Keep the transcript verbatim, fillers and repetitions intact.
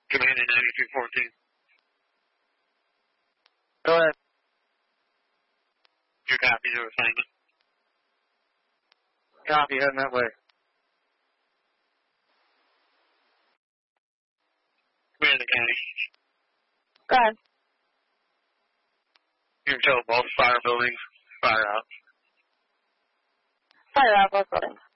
Command ninety-two fourteen. Go ahead. Your copy to assignment. Copy, heading that way. Command the county. Go ahead. You can tell both fire buildings, fire out. Fire out both buildings.